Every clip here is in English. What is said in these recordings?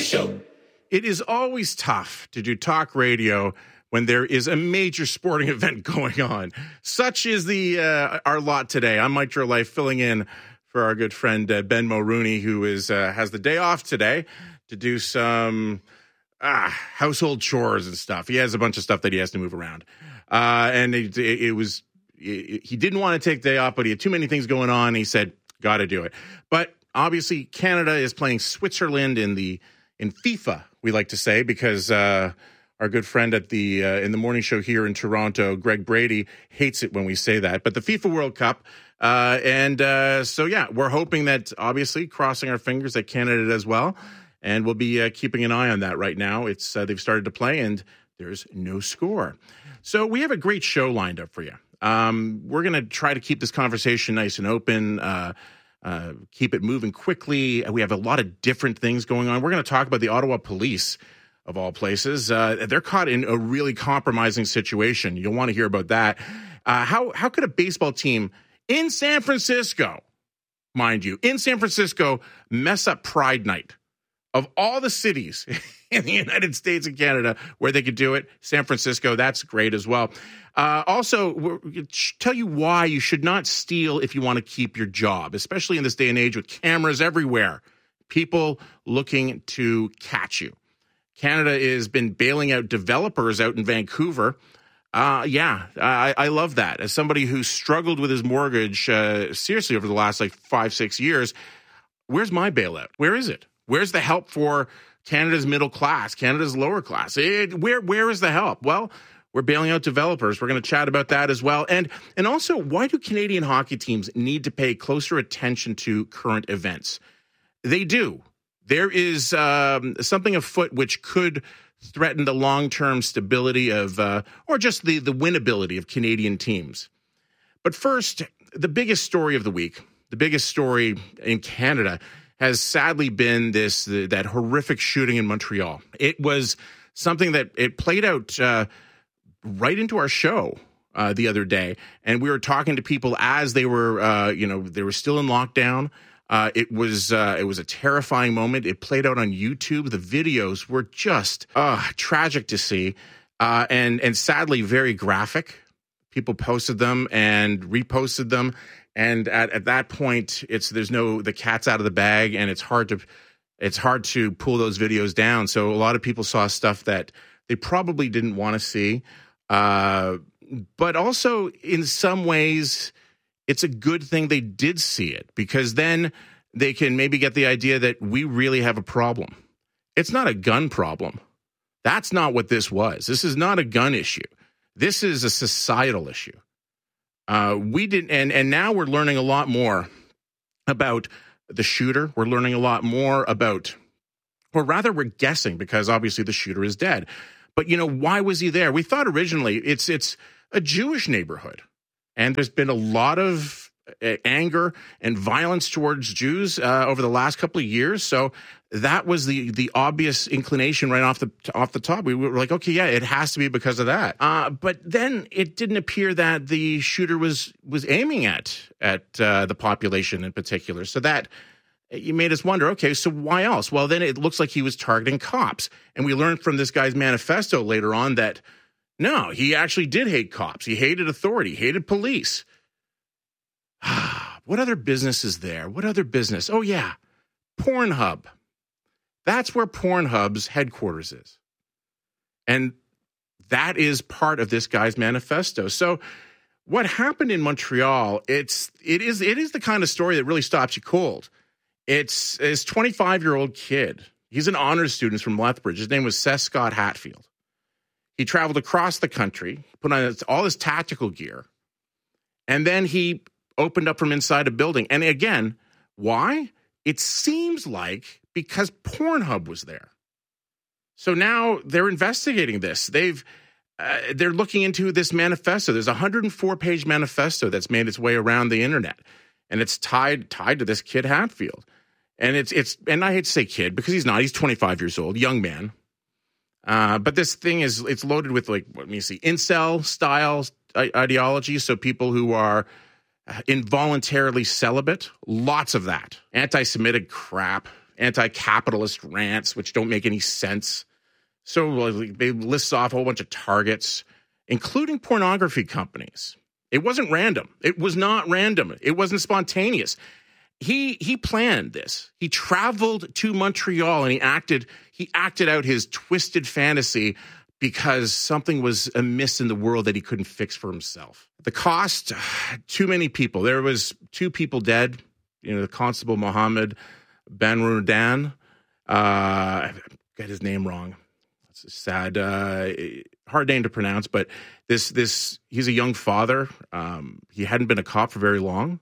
Show. It is always tough to do talk radio when there is a major sporting event going on. Such is our lot today. I'm Mike Life, filling in for our good friend Ben Mulrooney, who has the day off today to do some household chores and stuff. He has a bunch of stuff that he has to move around. And he didn't want to take the day off, but he had too many things going on. He said, got to do it. But obviously, Canada is playing Switzerland in FIFA, we like to say, because our good friend at in the morning show here in Toronto, Greg Brady, hates it when we say that. But the FIFA World Cup, so we're hoping that, obviously, crossing our fingers, that Canada does well, and we'll be keeping an eye on that right now. It's they've started to play, and there's no score. So we have a great show lined up for you. We're going to try to keep this conversation nice and open, keep it moving quickly. We have a lot of different things going on. We're going to talk about the Ottawa Police, of all places. They're caught in a really compromising situation. You'll want to hear about that. How could a baseball team in San Francisco, mind you, in San Francisco, mess up Pride Night? Of all the cities in the United States and Canada where they could do it, San Francisco, that's great as well. Also, we'll tell you why you should not steal if you want to keep your job, especially in this day and age with cameras everywhere, people looking to catch you. Canada has been bailing out developers out in Vancouver. I love that. As somebody who struggled with his mortgage seriously over the last 5-6 years, where's my bailout? Where is it? Where's the help for Canada's middle class, Canada's lower class? Where is the help? Well, we're bailing out developers. We're going to chat about that as well. And also, why do Canadian hockey teams need to pay closer attention to current events? They do. There is something afoot which could threaten the long-term stability of, or just the winnability of Canadian teams. But first, the biggest story of the week, the biggest story in Canada, has sadly been that horrific shooting in Montreal. It was something that it played out right into our show the other day, and we were talking to people as they were, they were still in lockdown. It was a terrifying moment. It played out on YouTube. The videos were just tragic to see, and sadly very graphic. People posted them and reposted them. And at that point, the cat's out of the bag, and it's hard to pull those videos down. So a lot of people saw stuff that they probably didn't want to see. But also, in some ways, it's a good thing they did see it, because then they can maybe get the idea that we really have a problem. It's not a gun problem. That's not what this was. This is not a gun issue. This is a societal issue. We didn't, and now we're learning a lot more about the shooter. We're learning a lot more about, or rather, we're guessing, because obviously the shooter is dead. But why was he there? We thought originally it's a Jewish neighborhood, and there's been a lot of anger and violence towards Jews over the last couple of years. So that was the obvious inclination right off the top. We were like, okay, yeah, it has to be because of that. But then it didn't appear that the shooter was aiming at the population in particular. So that you made us wonder, okay, so why else? Well, then it looks like he was targeting cops. And we learned from this guy's manifesto later on that, no, he actually did hate cops. He hated authority, hated police. What other business is there? What other business? Oh, yeah, Pornhub. That's where Pornhub's headquarters is. And that is part of this guy's manifesto. So what happened in Montreal, it is the kind of story that really stops you cold. It's his 25-year-old kid. He's an honors student from Lethbridge. His name was Seth Scott Hatfield. He traveled across the country, put on all his tactical gear, and then he opened up from inside a building. And again, why? It seems like because Pornhub was there. So now they're investigating this. They're looking into this manifesto. There's a 104-page manifesto that's made its way around the internet, and it's tied to this kid Hatfield. And it's and I hate to say kid because he's not. He's 25 years old, young man. But this thing it's loaded with incel style ideology. So people who are involuntarily celibate, lots of that. Anti-Semitic crap, anti-capitalist rants, which don't make any sense. So they list off a whole bunch of targets, including pornography companies. It wasn't random. It was not random. It wasn't spontaneous. He planned this. He traveled to Montreal and he acted out his twisted fantasy because something was amiss in the world that he couldn't fix for himself. The cost, too many people. There was 2 people dead. The Constable Mohammed Ben-Rudan. I got his name wrong. It's sad, hard name to pronounce, but he's a young father. He hadn't been a cop for very long.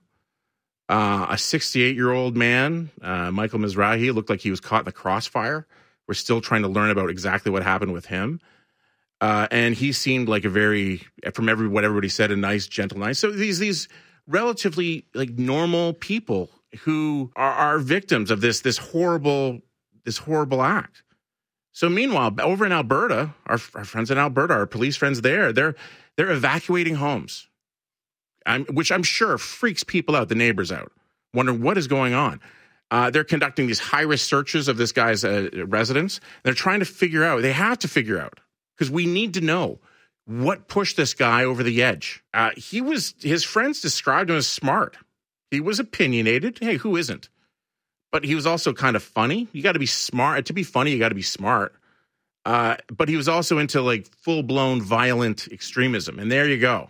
A 68-year-old man, Michael Mizrahi, looked like he was caught in the crossfire. We're still trying to learn about exactly what happened with him. And he seemed like what everybody said, a nice, gentle, nice. So these relatively normal people who are victims of this horrible act. So meanwhile, over in Alberta, our friends in Alberta, our police friends there, they're evacuating homes. Which I'm sure freaks people out, the neighbors out, wondering what is going on. They're conducting these high-risk searches of this guy's residence. They're trying to figure out, because we need to know what pushed this guy over the edge. His friends described him as smart. He was opinionated. Hey, who isn't? But he was also kind of funny. You got to be smart. To be funny, you got to be smart. But he was also into full-blown violent extremism. And there you go.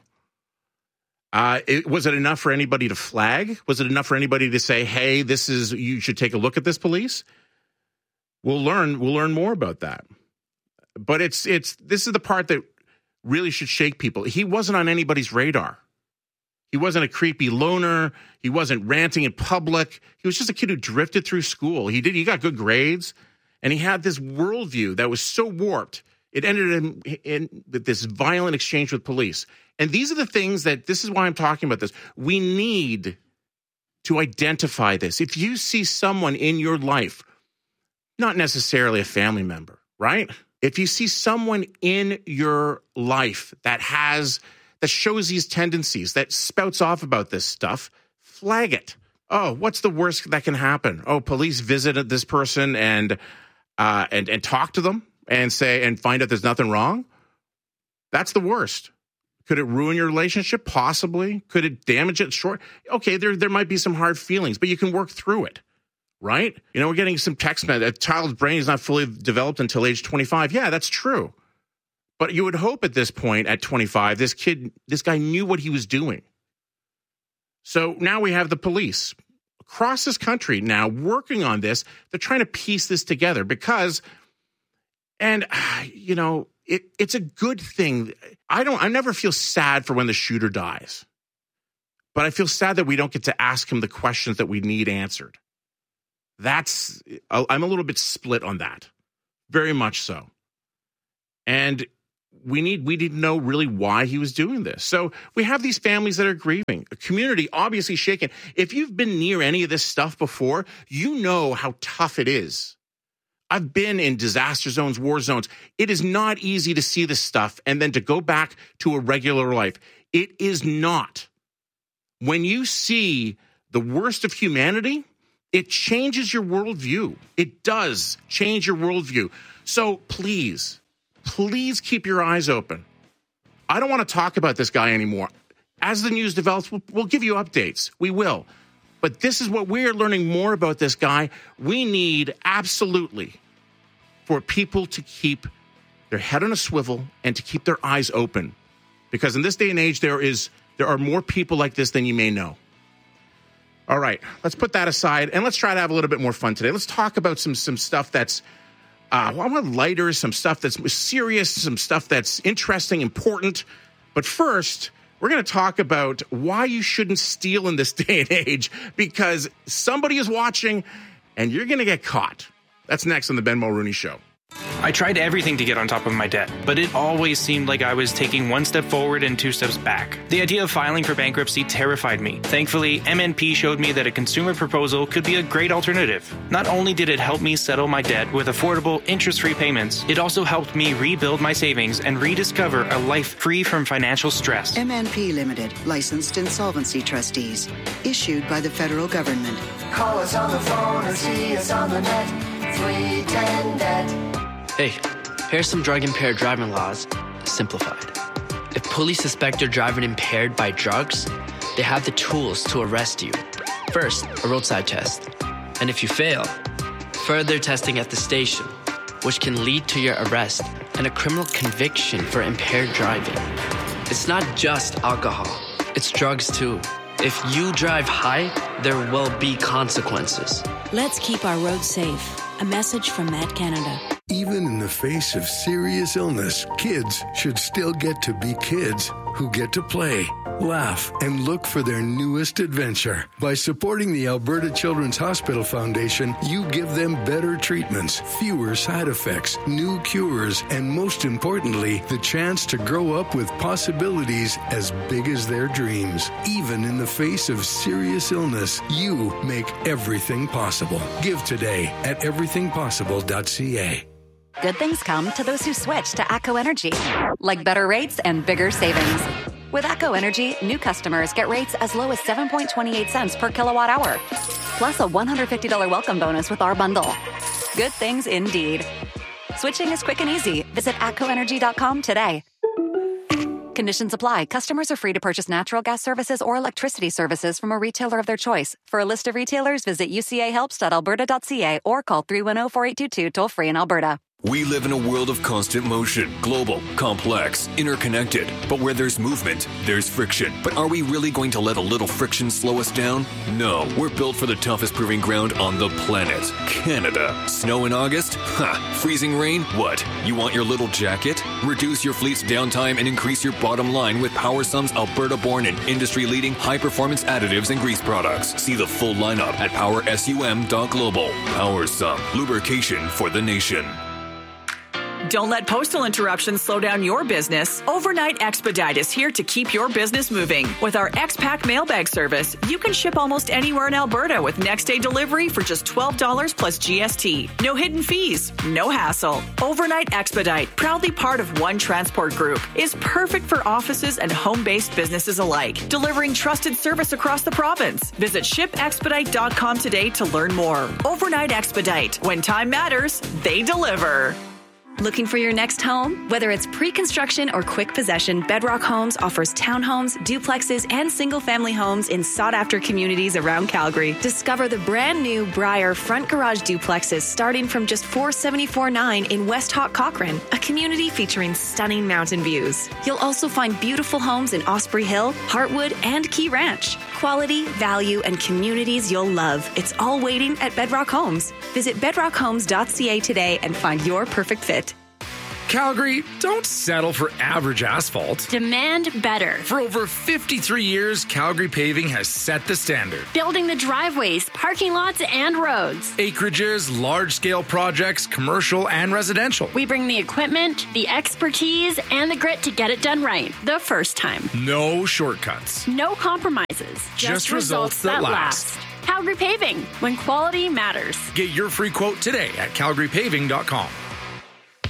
Was it enough for anybody to flag? Was it enough for anybody to say, hey, you should take a look at this, police? We'll learn more about that. But this is the part that really should shake people. He wasn't on anybody's radar. He wasn't a creepy loner. He wasn't ranting in public. He was just a kid who drifted through school. He got good grades, and he had this worldview that was so warped. It ended in this violent exchange with police. And these are the things this is why I'm talking about this. We need to identify this. If you see someone in your life, not necessarily a family member, right? If you see someone in your life that shows these tendencies, that spouts off about this stuff, flag it. Oh, what's the worst that can happen? Oh, police visited this person and talk to them and find out there's nothing wrong? That's the worst. Could it ruin your relationship? Possibly. Could it damage it? Sure. Okay, there might be some hard feelings, but you can work through it, right? We're getting some text message. A child's brain is not fully developed until age 25. Yeah, that's true. But you would hope at this point, at 25, this guy knew what he was doing. So now we have the police across this country now working on this. They're trying to piece this together because, it's a good thing. I never feel sad for when the shooter dies, but I feel sad that we don't get to ask him the questions that we need answered. I'm a little bit split on that, very much so. And we need to know really why he was doing this. So we have these families that are grieving, a community obviously shaken. If you've been near any of this stuff before, you know how tough it is. I've been in disaster zones, war zones. It is not easy to see this stuff and then to go back to a regular life. It is not. When you see the worst of humanity, it changes your worldview. It does change your worldview. So please keep your eyes open. I don't want to talk about this guy anymore. As the news develops, we'll give you updates. We will. But this is what we're learning more about this guy. We need absolutely for people to keep their head on a swivel and to keep their eyes open. Because in this day and age, there are more people like this than you may know. All right, let's put that aside and let's try to have a little bit more fun today. Let's talk about some stuff that's lighter, some stuff that's serious, some stuff that's interesting, important. But first, we're going to talk about why you shouldn't steal in this day and age, because somebody is watching and you're going to get caught. That's next on the Ben Mulrooney Show. I tried everything to get on top of my debt, but it always seemed like I was taking one step forward and two steps back. The idea of filing for bankruptcy terrified me. Thankfully, MNP showed me that a consumer proposal could be a great alternative. Not only did it help me settle my debt with affordable, interest-free payments, it also helped me rebuild my savings and rediscover a life free from financial stress. MNP Limited, licensed insolvency trustees, issued by the federal government. Call us on the phone or see us on the net. 310-NET. Hey, here's some drug-impaired driving laws, simplified. If police suspect you're driving impaired by drugs, they have the tools to arrest you. First, a roadside test. And if you fail, further testing at the station, which can lead to your arrest and a criminal conviction for impaired driving. It's not just alcohol, it's drugs too. If you drive high, there will be consequences. Let's keep our roads safe. A message from Med Canada. Even in the face of serious illness, kids should still get to be kids who get to play, laugh, and look for their newest adventure. By supporting the Alberta Children's Hospital Foundation, you give them better treatments, fewer side effects, new cures, and most importantly, the chance to grow up with possibilities as big as their dreams. Even in the face of serious illness, you make everything possible. Give today at everythingpossible.ca. Good things come to those who switch to ATCO Energy, like better rates and bigger savings. With ATCO Energy, new customers get rates as low as 7.28 cents per kilowatt hour, plus a $150 welcome bonus with our bundle. Good things indeed. Switching is quick and easy. Visit atcoenergy.com today. Conditions apply. Customers are free to purchase natural gas services or electricity services from a retailer of their choice. For a list of retailers, visit ucahelps.alberta.ca or call 310-4822 toll-free in Alberta. We live in a world of constant motion, global, complex, interconnected. But where there's movement, there's friction. But are we really going to let a little friction slow us down? No, we're built for the toughest proving ground on the planet, Canada. Snow in August? Ha! Freezing rain? What? You want your little jacket? Reduce your fleet's downtime and increase your bottom line with PowerSum's Alberta-born and industry-leading high-performance additives and grease products. See the full lineup at powersum.global. PowerSum, lubrication for the nation. Don't let postal interruptions slow down your business. Overnight Expedite is here to keep your business moving. With our X-Pack mailbag service, you can ship almost anywhere in Alberta with next-day delivery for just $12 plus GST. No hidden fees, no hassle. Overnight Expedite, proudly part of One Transport Group, is perfect for offices and home-based businesses alike, delivering trusted service across the province. Visit shipexpedite.com today to learn more. Overnight Expedite. When time matters, they deliver. Looking for your next home? Whether it's pre-construction or quick possession, Bedrock Homes offers townhomes, duplexes, and single-family homes in sought-after communities around Calgary. Discover the brand-new Briar front garage duplexes starting from just $474.9 in West Hawk Cochrane, a community featuring stunning mountain views. You'll also find beautiful homes in Osprey Hill, Heartwood, and Key Ranch. Quality, value, and communities you'll love. It's all waiting at Bedrock Homes. Visit bedrockhomes.ca today and find your perfect fit. Calgary, don't settle for average asphalt. Demand better. For over 53 years, Calgary Paving has set the standard. Building the driveways, parking lots, and roads. Acreages, large-scale projects, commercial and residential. We bring the equipment, the expertise, and the grit to get it done right the first time. No shortcuts. No compromises. Just results that last. Calgary Paving, when quality matters. Get your free quote today at calgarypaving.com.